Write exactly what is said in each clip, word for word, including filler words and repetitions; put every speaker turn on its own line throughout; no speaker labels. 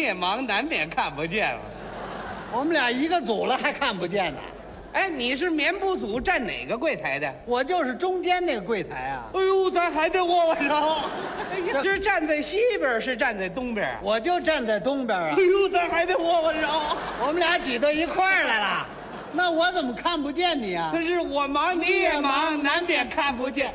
也忙，难免看不见了。
我们俩一个组了还看不见呢。
哎，你是棉布组站哪个柜台的？
我就是中间那个柜台啊。
哎呦，咱还得握握手。哎呀，是站在西边，是站在东边？
我就站在东边啊。
哎呦，咱还得握握手。
我们俩挤到一块儿来了，那我怎么看不见你啊？
可是我忙，你也忙，难免看不见。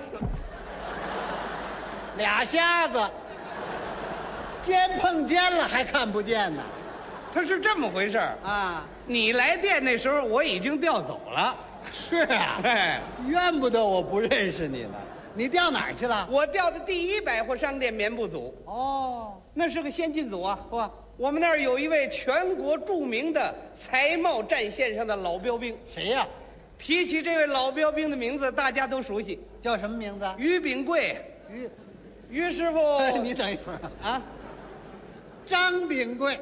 俩瞎子，肩碰肩了还看不见呢。
他是这么回事儿
啊。
你来电那时候我已经调走了。
是啊，
哎，
怨不得我不认识你了。你调哪儿去了？
我调的第一百货商店棉布组。
哦，
那是个先进组啊。
嚯，
我们那儿有一位全国著名的才贸战线上的老标兵。
谁呀？
提起这位老标兵的名字，大家都熟悉。
叫什么名字？
于炳贵。
于，
于师傅。
你等一会儿
啊。
张炳贵。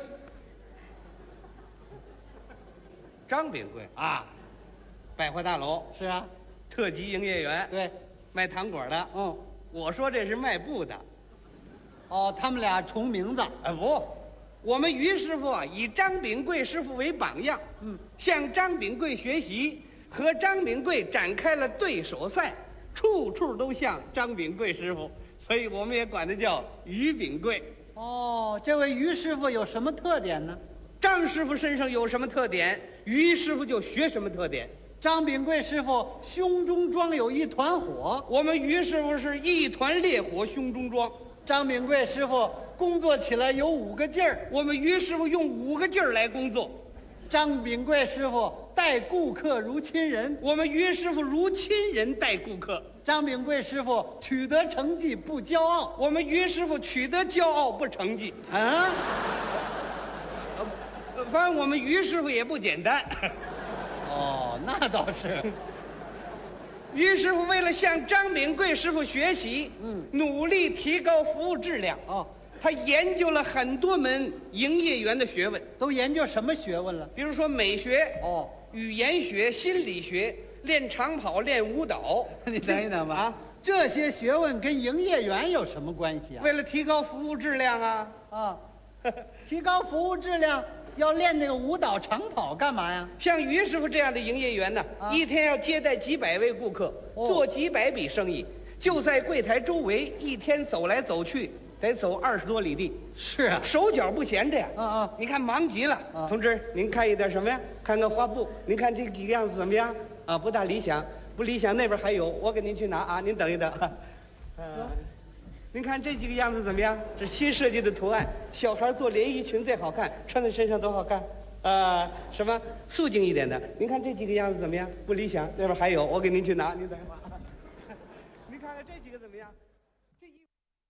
张炳贵
啊，
百货大楼
是啊，
特级营业员，
对，
卖糖果的。
嗯，
我说这是卖布的。
哦，他们俩重名字。
哎不，我们于师傅啊，以张炳贵师傅为榜样，嗯，向张炳贵学习，和张炳贵展开了对手赛，处处都像张炳贵师傅，所以我们也管他叫于炳贵。
哦，这位于师傅有什么特点呢？
张师傅身上有什么特点，于师傅就学什么特点。
张炳贵师傅胸中装有一团火，
我们于师傅是一团烈火胸中装。
张炳贵师傅工作起来有五个劲儿，
我们于师傅用五个劲儿来工作。
张炳贵师傅待顾客如亲人，
我们于师傅如亲人待顾客。
张炳贵师傅取得成绩不骄傲，
我们于师傅取得骄傲不成绩。
啊，
反正我们于师傅也不简单。
哦，那倒是。
于师傅为了向张炳贵师傅学习，嗯，努力提高服务质量。
哦，
他研究了很多门营业员的学问。
都研究什么学问了？
比如说美学，
哦，
语言学、心理学，练长跑、练舞蹈。
你等一等吧。
啊，
这些学问跟营业员有什么关系啊？
为了提高服务质量啊。
啊，提高服务质量。要练那个舞蹈长跑干嘛呀？
像于师傅这样的营业员呢，啊、一天要接待几百位顾客，哦、做几百笔生意，就在柜台周围一天走来走去，得走二十多里地。
是啊，
手脚不闲着呀。
啊啊！
你看忙极了。啊、同志，您看一点什么呀？看看画布，您看这几个样子怎么样？啊，不大理想，不理想。那边还有，我给您去拿啊，您等一等。呃您看这几个样子怎么样？是新设计的图案，小孩做连衣裙最好看，穿在身上多好看。呃，什么素净一点的？您看这几个样子怎么样？不理想，那边还有，我给您去拿，您等一会儿。您看看这几个怎么样？这一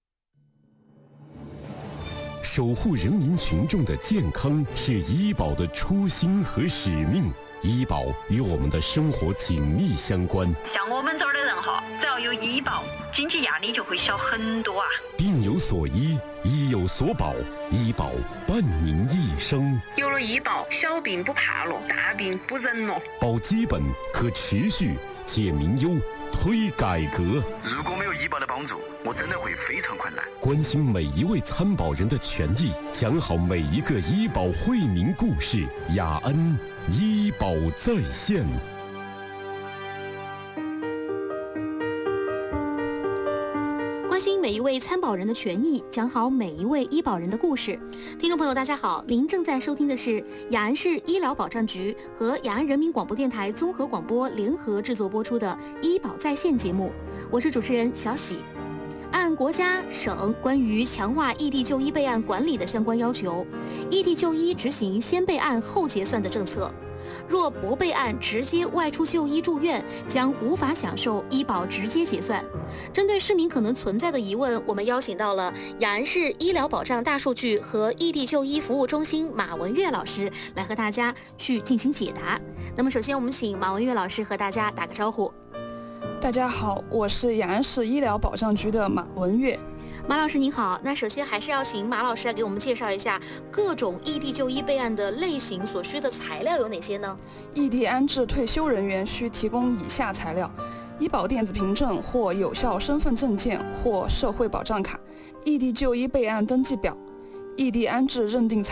守护人民群众的健康是医保的初心和使命。医保与我们的生活紧密相关。
像我们这儿的人哈，只要有医保，经济压力就会小很多啊。
病有所医，医有所保，医保伴您一生。
有了医保，小病不怕了，大病不忍了。
保基本，可持续，解民忧，推改革。
如果没有医保的帮助，我真的会非常困难。
关心每一位参保人的权益，讲好每一个医保惠民故事。雅恩医保在线。
关心每一位参保人的权益，讲好每一位医保人的故事。听众朋友大家好，您正在收听的是雅安市医疗保障局和雅安人民广播电台综合广播联合制作播出的医保在线节目，我是主持人小喜。按国家、省关于强化异地就医备案管理的相关要求，异地就医执行先备案后结算的政策。若不备案直接外出就医住院，将无法享受医保直接结算。针对市民可能存在的疑问，我们邀请到了雅安市医疗保障大数据和异地就医服务中心马文月老师来和大家去进行解答。那么首先我们请马文月老师和大家打个招呼。
大家好，我是雅安市医疗保障局的马文月。
马老师您好，那首先还是要请马老师来给我们介绍一下各种异地就医备案的类型所需的材料有哪些呢？
异地安置退休人员需提供以下材料：医保电子凭证或有效身份证件或社会保障卡、异地就医备案登记表、异地安置认定材